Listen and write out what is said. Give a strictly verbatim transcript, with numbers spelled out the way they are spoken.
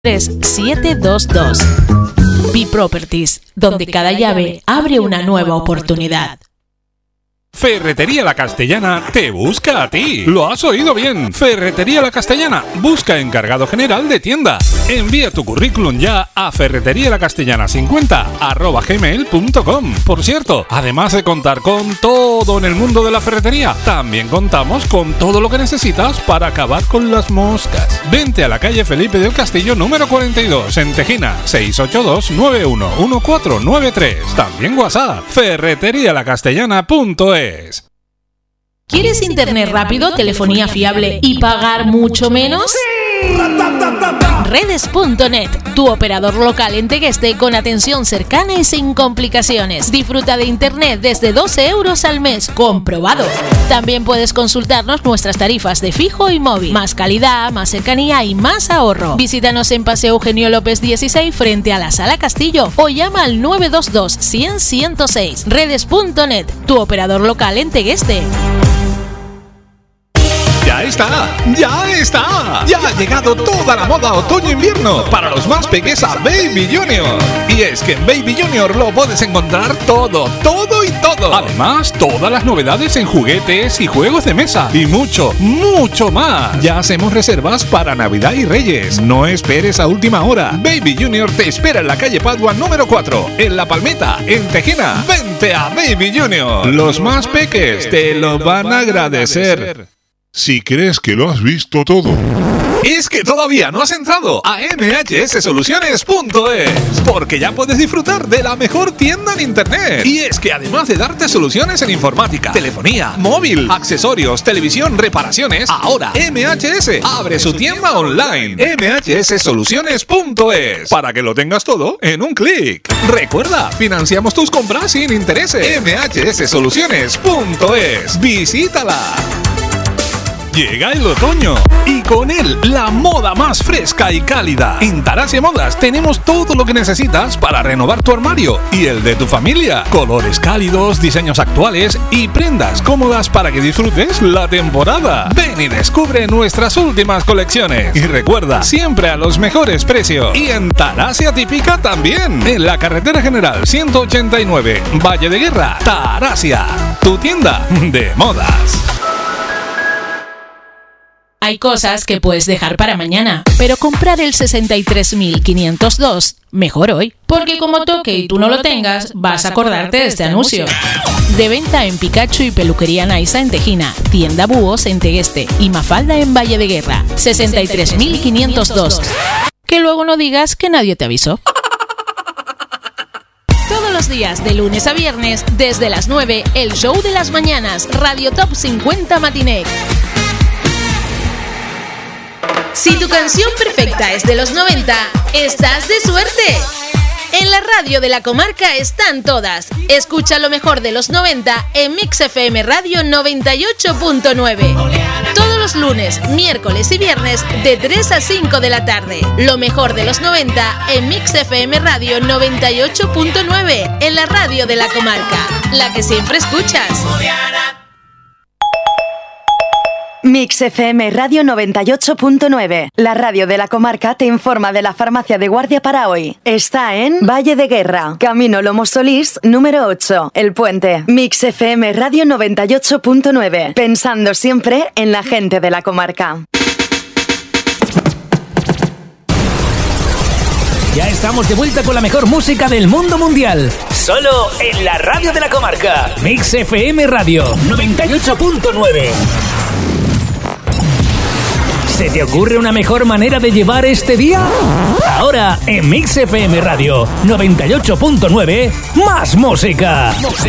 tres siete dos dos. B-Properties, donde cada llave abre una nueva oportunidad. Ferretería La Castellana te busca a ti. Lo has oído bien. Ferretería La Castellana busca encargado general de tienda. Envía tu currículum ya a ferretería la castellana cincuenta arroba gmail punto com. Por cierto, además de contar con todo en el mundo de la ferretería, también contamos con todo lo que necesitas para acabar con las moscas. Vente a la calle Felipe del Castillo número cuarenta y dos en Tejina, seis ocho dos nueve uno uno cuatro nueve tres. También WhatsApp, ferretería la castellana punto es. ¿Quieres internet rápido, telefonía fiable y pagar mucho menos? Redes punto net, tu operador local en Tegueste con atención cercana y sin complicaciones. Disfruta de internet desde doce euros al mes, comprobado. También puedes consultarnos nuestras tarifas de fijo y móvil. Más calidad, más cercanía y más ahorro. Visítanos en Paseo Eugenio López dieciséis frente a la Sala Castillo o llama al nueve dos dos cien ciento seis. Redes punto net, tu operador local en Tegueste. ¡Ya está! ¡Ya está! ¡Ya ha llegado toda la moda otoño-invierno para los más pequeños a Baby Junior! Y es que en Baby Junior lo puedes encontrar todo, todo y todo. Además, todas las novedades en juguetes y juegos de mesa. Y mucho, mucho más. Ya hacemos reservas para Navidad y Reyes. No esperes a última hora. Baby Junior te espera en la calle Padua número cuatro, en La Palmeta, en Tejena. Vente a Baby Junior. Los más peques te lo van a agradecer. Si crees que lo has visto todo, es que todavía no has entrado a eme hache ese soluciones punto es, porque ya puedes disfrutar de la mejor tienda en internet. Y es que además de darte soluciones en informática, telefonía, móvil, accesorios, televisión, reparaciones, ahora eme hache ese abre su tienda online, eme hache ese soluciones punto es, para que lo tengas todo en un clic. Recuerda, financiamos tus compras sin intereses. eme hache ese soluciones punto es, visítala. Llega el otoño y con él la moda más fresca y cálida. En Tarasia Modas tenemos todo lo que necesitas para renovar tu armario y el de tu familia. Colores cálidos, diseños actuales y prendas cómodas para que disfrutes la temporada. Ven y descubre nuestras últimas colecciones. Y recuerda, siempre a los mejores precios. Y en Tarasia Típica también. En la carretera general ciento ochenta y nueve, Valle de Guerra, Tarasia. Tu tienda de modas. Hay cosas que puedes dejar para mañana, pero comprar el sesenta y tres mil quinientos dos mejor hoy, porque como toque y tú no lo tengas, vas a acordarte de este anuncio. De venta en Pikachu y Peluquería Naisa en Tejina, Tienda Búhos en Tegueste y Mafalda en Valle de Guerra, sesenta y tres mil quinientos dos. Que luego no digas que nadie te avisó. Todos los días, de lunes a viernes, desde las nueve, el show de las mañanas, Radio Top cincuenta Matiné. Si tu canción perfecta es de los noventa, estás de suerte. En la radio de la comarca están todas. Escucha lo mejor de los noventa en Mix F M Radio noventa y ocho punto nueve. Todos los lunes, miércoles y viernes de tres a cinco de la tarde. Lo mejor de los noventa en Mix F M Radio noventa y ocho punto nueve, en la radio de la comarca, la que siempre escuchas. Mix F M Radio noventa y ocho punto nueve. La radio de la comarca te informa de la farmacia de guardia para hoy. Está en Valle de Guerra, Camino Lomo Solís, número ocho, El Puente. Mix F M Radio noventa y ocho punto nueve. Pensando siempre en la gente de la comarca. Ya estamos de vuelta con la mejor música del mundo mundial. Solo en la radio de la comarca. Mix F M Radio noventa y ocho punto nueve. ¿Se te ocurre una mejor manera de llevar este día? Ahora en Mix F M Radio noventa y ocho punto nueve, más música. música.